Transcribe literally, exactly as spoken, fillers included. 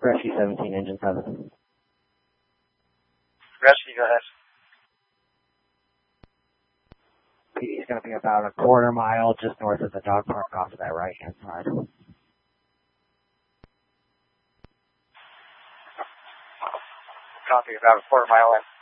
Rescue seventeen, engine seven. Rescue, go ahead. He's going to be about a quarter mile just north of the dog park off to that right-hand side. Copy, about a quarter mile in.